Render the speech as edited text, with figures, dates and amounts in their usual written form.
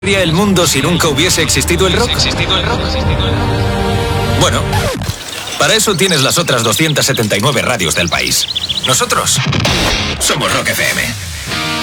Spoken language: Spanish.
¿Sería el mundo si nunca hubiese existido el rock? Bueno, para eso tienes las otras 279 radios del país. Nosotros somos Rock FM.